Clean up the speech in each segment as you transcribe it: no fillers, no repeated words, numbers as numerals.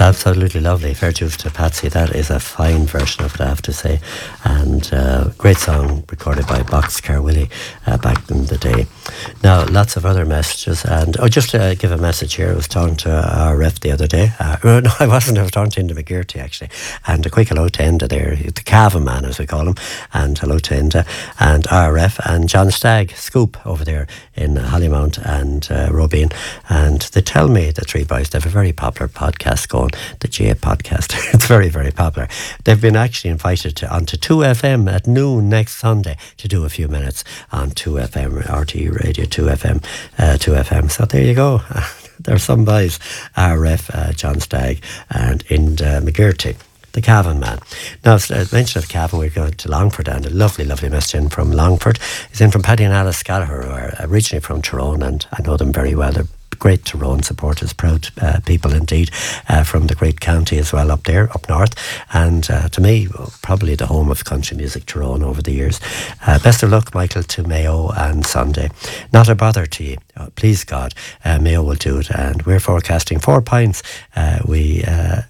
Absolutely lovely. Fair dues to Patsy. That is a fine version of it, I have to say. And great song recorded by Boxcar Willie back in the day. Now, lots of other messages. And just to give a message here, I was talking to our ref the other day. No, I wasn't. I was talking to Enda McGearty, actually. And a quick hello to Enda there, the Cavan man, as we call him. And hello to Enda and our ref and John Stagg, Scoop, over there in Hollymount and Robin. And they tell me, the three boys, they have a very popular podcast going, the J podcast. It's very, very popular. They've been actually invited onto 2FM at noon next Sunday to do a few minutes on 2FM, RTE Radio 2FM, 2FM. So there you go. There's some boys, our ref, John Stagg and Enda McGearty, the Cavan man. Now, mention of Cavan, we're going to Longford, and a lovely, lovely message in from Longford. It's in from Paddy and Alice Gallagher, who are originally from Tyrone, and I know them very well. They're great Tyrone supporters, proud people indeed, from the great county as well up there, up north. And to me, probably the home of country music, Tyrone, over the years. Best of luck, Michael, to Mayo and Sunday. Not a bother to you. Please God, Mayo will do it. And we're forecasting 4 pints. We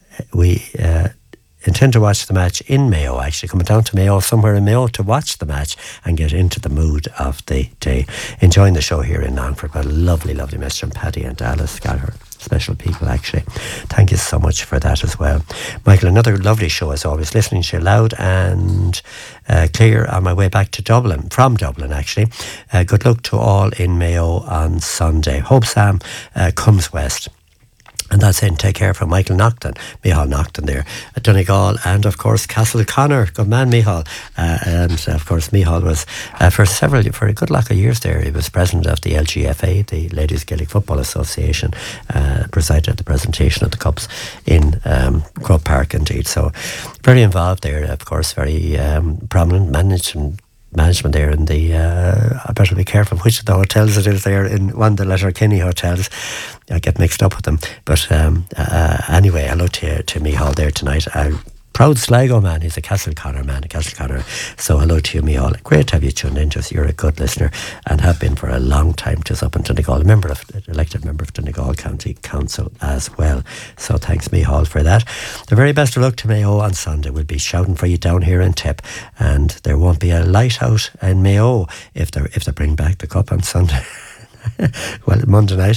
intend to watch the match in Mayo, actually, coming down to Mayo, somewhere in Mayo, to watch the match and get into the mood of the day. Enjoying the show here in Longford. But a lovely, lovely message from Paddy and Alice Gallagher. Special people, actually. Thank you so much for that as well. Michael, another lovely show as always. Listening to you loud and clear on my way back to Dublin, from Dublin, actually. Good luck to all in Mayo on Sunday. Hope Sam comes west. And that's in. Take care from Michael Nocton, Micheál Nocton there at Donegal, and of course Castle Connor. Good man, Micheál. And of course Micheál was for a good lot of years there. He was president of the LGFA, the Ladies Gaelic Football Association, presided at the presentation of the Cups in Croke Park indeed. So very involved there, of course, very prominent management there in the I better be careful which of the hotels it is there, in one of the Letterkenny hotels. I get mixed up with them, but anyway, hello to Micheál there tonight. Proud Sligo man. He's a Castle Connor man, so hello to you, Micheál. Great to have you tuned in. You're a good listener and have been for a long time, just up in Donegal, elected member of Donegal County Council as well. So thanks, Micheál, for that. The very best of luck to Mayo on Sunday. We'll be shouting for you down here in Tip, and there won't be a light out in Mayo if they bring back the cup on Sunday. Well, Monday night,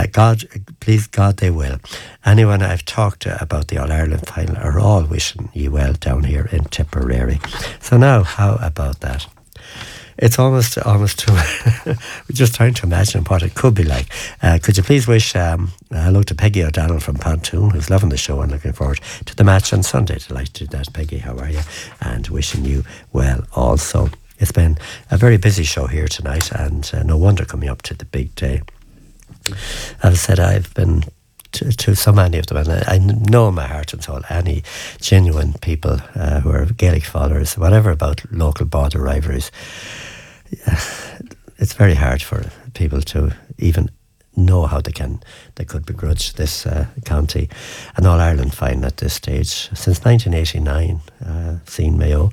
please God, they will. Anyone I've talked to about the All-Ireland final are all wishing you well down here in Tipperary. So now, how about that? It's almost too... We're just trying to imagine what it could be like. Could you please wish hello to Peggy O'Donnell from Pontoon, who's loving the show and looking forward to the match on Sunday. Delighted to do that, Peggy. How are you? And wishing you well also. It's been a very busy show here tonight, and no wonder coming up to the big day. As I said, I've been to so many of them, and I know in my heart and soul any genuine people who are Gaelic followers, whatever about local border rivalries. It's very hard for people to even know how they could begrudge this county an All-Ireland final at this stage. Since 1989, seen Mayo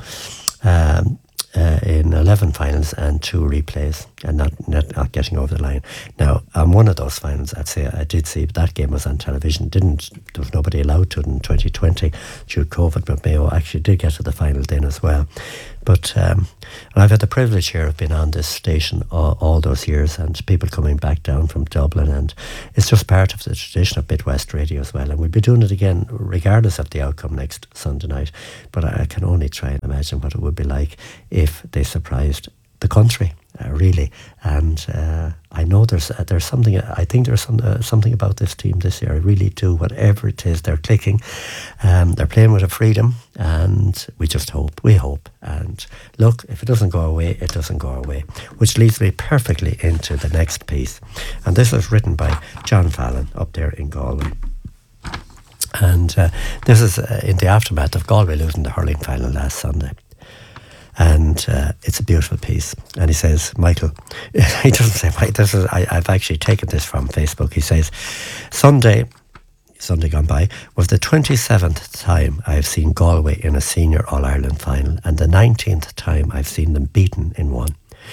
in 11 finals and 2 replays, and not getting over the line. Now, on one of those finals, I'd say I did see, but that game was on television. There was nobody allowed to it in 2020 due to COVID, but Mayo actually did get to the final then as well. But I've had the privilege here of being on this station all those years, and people coming back down from Dublin, and it's just part of the tradition of Midwest Radio as well, and we'll be doing it again regardless of the outcome next Sunday night. But I can only try and imagine what it would be like if they surprised the country, really. And I know there's something. I think there's something about this team this year. I really do. Whatever it is, they're clicking. They're playing with a freedom, and we just hope. We hope. And look, if it doesn't go away, it doesn't go away. Which leads me perfectly into the next piece. And this was written by John Fallon up there in Galway. And this is in the aftermath of Galway losing the hurling final last Sunday. And it's a beautiful piece. And he says, Michael, he doesn't say, I've actually taken this from Facebook. He says, Sunday gone by was the 27th time I've seen Galway in a senior All-Ireland final, and the 19th time I've seen them beaten in one.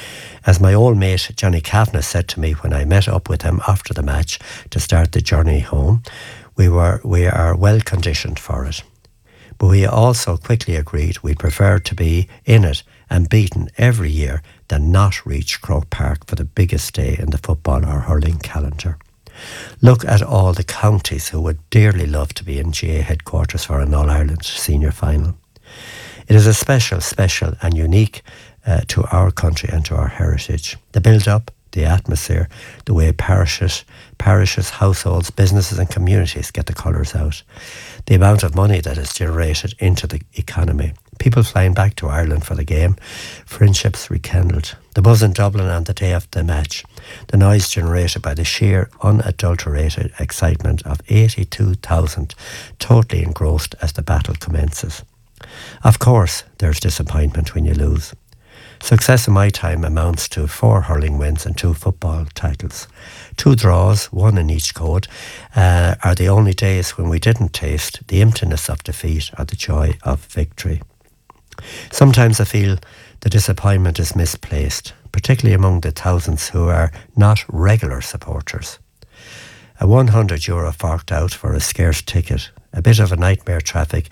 As my old mate Johnny Kavanagh said to me when I met up with him after the match to start the journey home, we are well conditioned for it. But we also quickly agreed we'd prefer to be in it and beaten every year than not reach Croke Park for the biggest day in the football or hurling calendar. Look at all the counties who would dearly love to be in GA headquarters for an All-Ireland senior final. It is a special and unique to our country and to our heritage. The build-up, the atmosphere, the way parishes, households, businesses and communities get the colours out. The amount of money that is generated into the economy. People flying back to Ireland for the game. Friendships rekindled. The buzz in Dublin on the day of the match. The noise generated by the sheer, unadulterated excitement of 82,000 totally engrossed as the battle commences. Of course, there's disappointment when you lose. Success in my time amounts to 4 hurling wins and 2 football titles. 2 draws, 1 in each code, are the only days when we didn't taste the emptiness of defeat or the joy of victory. Sometimes I feel the disappointment is misplaced, particularly among the thousands who are not regular supporters. A €100 forked out for a scarce ticket. A bit of nightmare traffic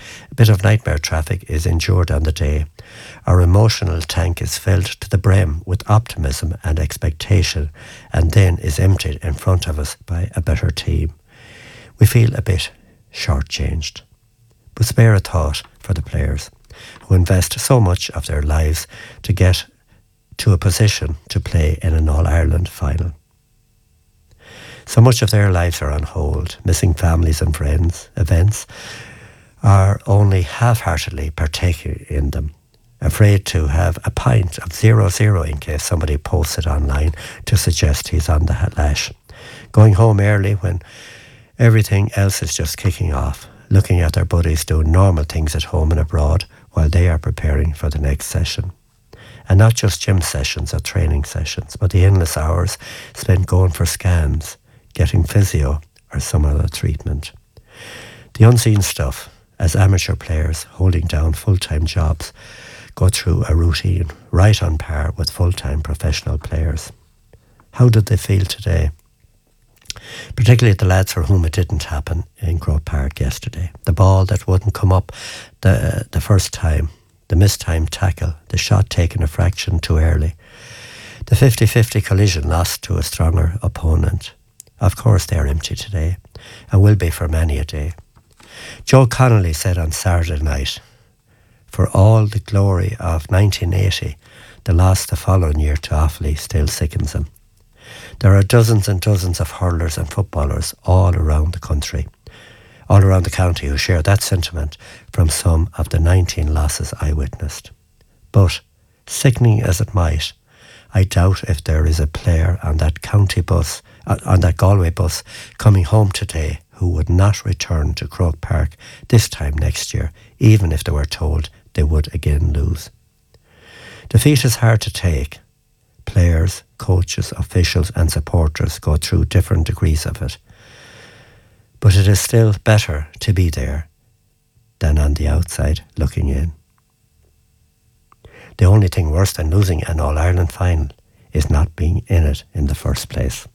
is endured on the day. Our emotional tank is filled to the brim with optimism and expectation, and then is emptied in front of us by a better team. We feel a bit shortchanged. But spare a thought for the players who invest so much of their lives to get to a position to play in an All-Ireland final. So much of their lives are on hold, missing families and friends, events, or only half-heartedly partaking in them, afraid to have a pint of 0-0 in case somebody posts it online to suggest he's on the lash, going home early when everything else is just kicking off, looking at their buddies doing normal things at home and abroad while they are preparing for the next session. And not just gym sessions or training sessions, but the endless hours spent going for scans, getting physio or some other treatment. The unseen stuff, as amateur players holding down full-time jobs go through a routine right on par with full-time professional players. How did they feel today? Particularly the lads for whom it didn't happen in Croke Park yesterday. The ball that wouldn't come up the first time, the missed time tackle, the shot taken a fraction too early, the 50-50 collision lost to a stronger opponent. Of course they are empty today, and will be for many a day. Joe Connolly said on Saturday night, for all the glory of 1980, the loss the following year to Offaly still sickens him. There are dozens and dozens of hurlers and footballers all around the country, all around the county who share that sentiment from some of the 19 losses I witnessed. But, sickening as it might, I doubt if there is a player on that county bus, on that Galway bus, coming home today who would not return to Croke Park this time next year, even if they were told they would again lose. Defeat is hard to take. Players, coaches, officials and supporters go through different degrees of it. But it is still better to be there than on the outside looking in. The only thing worse than losing an All-Ireland final is not being in it in the first place.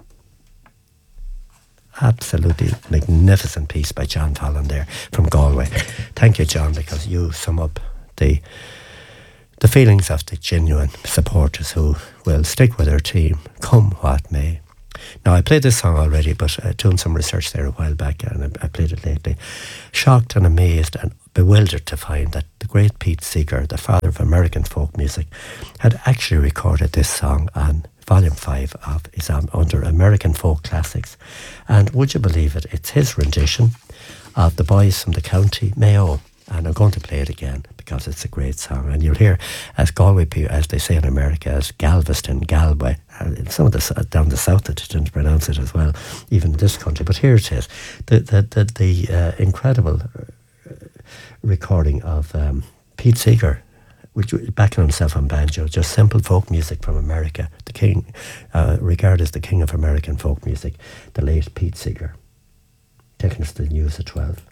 Absolutely magnificent piece by John Fallon there from Galway. Thank you, John, because you sum up the feelings of the genuine supporters who will stick with their team, come what may. Now, I played this song already, but doing some research there a while back, and I played it lately. Shocked and amazed and bewildered to find that the great Pete Seeger, the father of American folk music, had actually recorded this song on Volume 5 of his album under American Folk Classics. And would you believe it, it's his rendition of The Boys from the County Mayo. And I'm going to play it again because it's a great song. And you'll hear, as Galway people, as they say in America, as Galveston, Galway, and some of the down the south that didn't pronounce it as well, even in this country. But here it is, the incredible recording of Pete Seeger, which backing himself on banjo, just simple folk music from America. The king, regarded as the king of American folk music, the late Pete Seeger. Taking us to the news at 12.